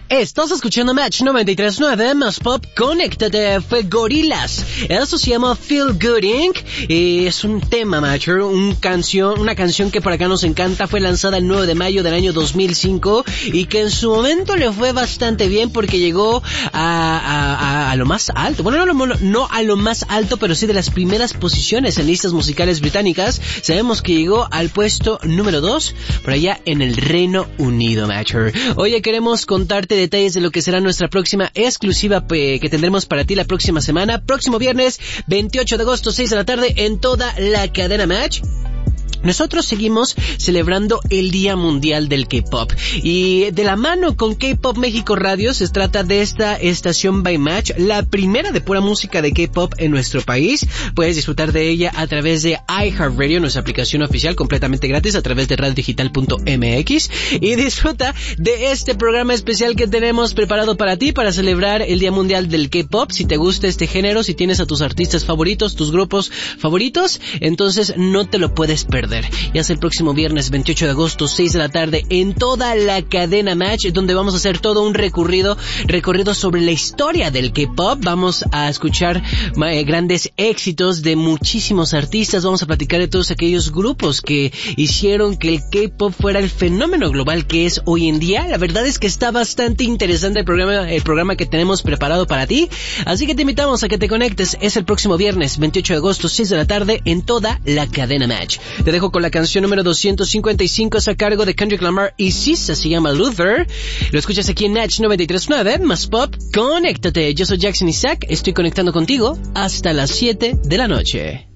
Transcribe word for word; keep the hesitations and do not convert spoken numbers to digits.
Estás escuchando Match noventa y tres punto nueve, más pop, conéctate, fue Gorillaz. Eso se llama Feel Good incorporated. Y es un tema, Matcher, un canción, una canción que por acá nos encanta. Fue lanzada el nueve de mayo del año dos mil cinco y que en su momento le fue bastante bien porque llegó a, a, a, a lo más alto. Bueno, no, no a lo más alto, pero sí de las primeras posiciones en listas musicales británicas. Sabemos que llegó al puesto número dos por allá en el Reino Unido, Matcher. Oye, queremos contarte detalles de lo que será nuestra próxima exclusiva pe- que tendremos para ti la próxima semana, próximo viernes veintiocho de agosto, seis de la tarde, en toda la cadena Match. Nosotros seguimos celebrando el Día Mundial del K-Pop y de la mano con K-Pop México Radio se trata de esta estación by Match, la primera de pura música de K-Pop en nuestro país. Puedes disfrutar de ella a través de iHeartRadio, nuestra aplicación oficial completamente gratis a través de radio digital punto m x, y disfruta de este programa especial que tenemos preparado para ti para celebrar el Día Mundial del K-Pop. Si te gusta este género, si tienes a tus artistas favoritos, tus grupos favoritos, entonces no te lo puedes perder. Ya es el próximo viernes veintiocho de agosto, seis de la tarde, en toda la cadena Match, donde vamos a hacer todo un recorrido, recorrido sobre la historia del K-Pop. Vamos a escuchar eh, grandes éxitos de muchísimos artistas. Vamos a platicar de todos aquellos grupos que hicieron que el K-Pop fuera el fenómeno global que es hoy en día. La verdad es que está bastante interesante el programa, el programa que tenemos preparado para ti. Así que te invitamos a que te conectes. Es el próximo viernes veintiocho de agosto, seis de la tarde, en toda la cadena Match. Te dejo con la canción número doscientos cincuenta y cinco, es a cargo de Kendrick Lamar y S Z A, se llama Luther. Lo escuchas aquí en Match noventa y tres punto nueve, más pop, conéctate. Yo soy Jackson Isaac, estoy conectando contigo hasta las siete de la noche.